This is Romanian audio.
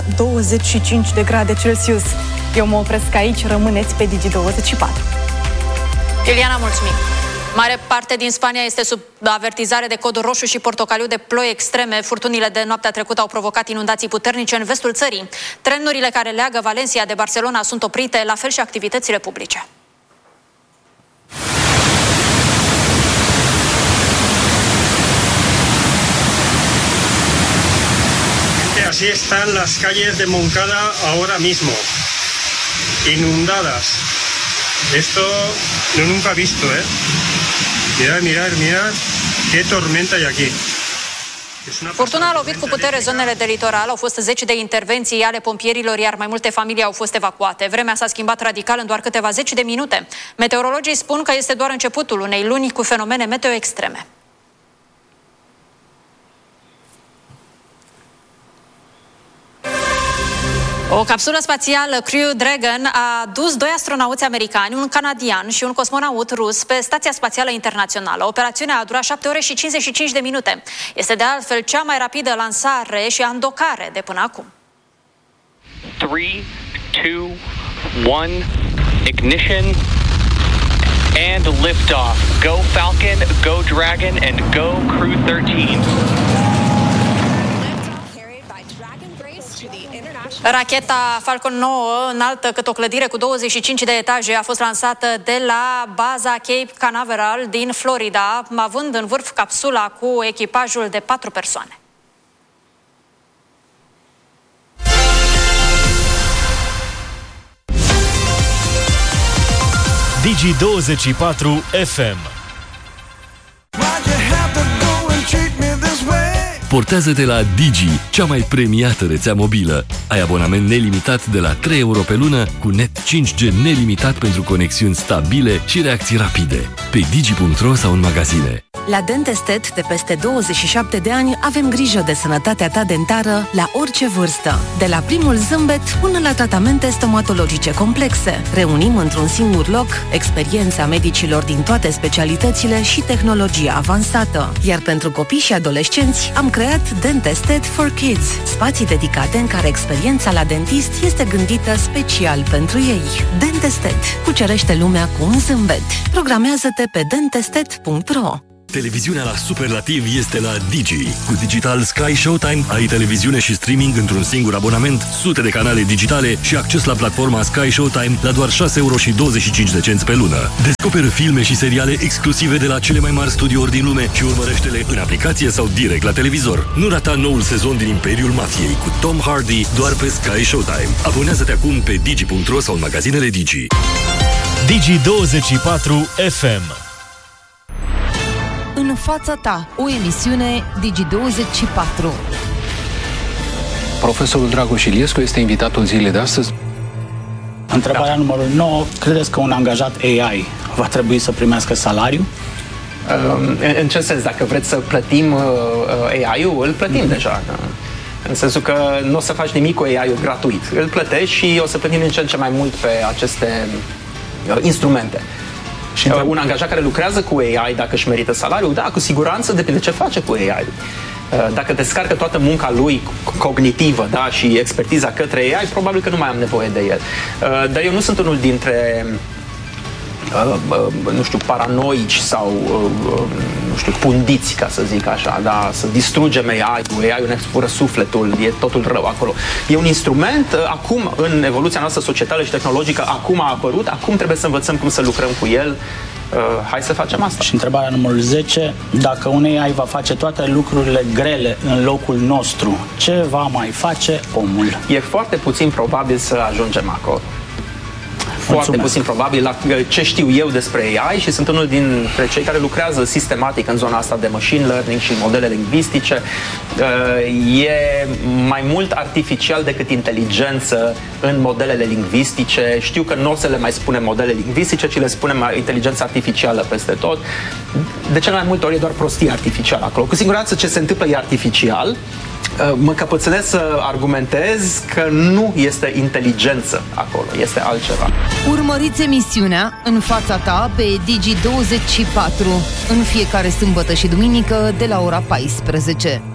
25 de grade Celsius. Eu mă opresc aici, rămâneți pe Digi24. Iuliana, mulțumim! Mare parte din Spania este sub avertizare de cod roșu și portocaliu de ploi extreme. Furtunile de noaptea trecută au provocat inundații puternice în vestul țării. Trenurile care leagă Valencia de Barcelona sunt oprite, la fel și activitățile publice. Así están las calles de Moncada ahora mismo, inundadas. Esto no nunca visto, ¿eh? Mirad, qué tormenta hay aquí. Furtuna a lovit cu putere zonele de litoral, au fost 10 de intervenții ale pompierilor, iar mai multe familii au fost evacuate. Vremea s-a schimbat radical în doar câteva zeci de minute. Meteorologii spun că este doar începutul unei luni cu fenomene meteo extreme. O capsulă spațială Crew Dragon a dus 2 astronauți americani, un canadian și un cosmonaut rus pe Stația Spațială Internațională. Operațiunea a durat 7 ore și 55 de minute. Este de altfel cea mai rapidă lansare și andocare de până acum. 3, 2, 1, ignition and liftoff. Go Falcon, go Dragon and go Crew 13. Racheta Falcon 9, înaltă cât o clădire cu 25 de etaje, a fost lansată de la baza Cape Canaveral din Florida, având în vârf capsula cu echipajul de 4 persoane. Digi24 FM. Portează-te la Digi, cea mai premiată rețea mobilă. Ai abonament nelimitat de la 3 euro pe lună, cu net 5G nelimitat pentru conexiuni stabile și reacții rapide. Pe digi.ro sau în magazine. La Dentestet, de peste 27 de ani, avem grijă de sănătatea ta dentară la orice vârstă. De la primul zâmbet până la tratamente stomatologice complexe. Reunim într-un singur loc experiența medicilor din toate specialitățile și tehnologia avansată. Iar pentru copii și adolescenți am creat Dentestet for Kids, spații dedicate în care experiența la dentist este gândită special pentru ei. Dentestet. Cucerește lumea cu un zâmbet. Programează-te pe dentestet.ro. Televiziunea la superlativ este la Digi. Cu Digital Sky Showtime ai televiziune și streaming într-un singur abonament, sute de canale digitale și acces la platforma Sky Showtime la doar 6,25 euro pe lună. Descoperă filme și seriale exclusive de la cele mai mari studiouri din lume și urmărește-le în aplicație sau direct la televizor. Nu rata noul sezon din Imperiul Mafiei cu Tom Hardy doar pe Sky Showtime. Abonează-te acum pe digi.ro sau în magazinele Digi. Digi24 FM. În fața ta, o emisiune Digi24. Profesorul Dragoș Iliescu este invitatul zilei de astăzi. Întrebarea numărul 9. Credeți că un angajat AI va trebui să primească salariu? În ce sens? Dacă vreți să plătim AI-ul, îl plătim deja. În sensul că nu o să faci nimic cu AI-ul gratuit. Îl plătești și o să plătim din ce în ce mai mult pe aceste instrumente. Și un angajat care lucrează cu AI, dacă își merită salariul, da, cu siguranță depinde ce face cu AI. Dacă descarcă toată munca lui cognitivă, da, și expertiza către AI, probabil că nu mai am nevoie de el. Dar eu nu sunt unul dintre nu știu, paranoici sau nu știu, pundiți, ca să zic așa, da, să distrugem AI-ul, AI-ul ne fură sufletul, e totul rău acolo. E un instrument, acum, în evoluția noastră societală și tehnologică, acum a apărut, acum trebuie să învățăm cum să lucrăm cu el. Hai să facem asta. Și întrebarea numărul 10, dacă un AI va face toate lucrurile grele în locul nostru, ce va mai face omul? E foarte puțin probabil să ajungem acolo. Foarte puțin probabil la ce știu eu despre AI și sunt unul dintre cei care lucrează sistematic în zona asta de machine learning și modele lingvistice. E mai mult artificial decât inteligență în modelele lingvistice. Știu că nu o să le mai spunem modele lingvistice, ci le spunem inteligență artificială peste tot. De cele mai multe ori e doar prostie artificială acolo. Cu siguranță ce se întâmplă e artificial. Mă căpățânesc să argumentez că nu este inteligență acolo, este altceva. Urmăriți emisiunea În fața ta pe Digi24 în fiecare sâmbătă și duminică de la ora 14.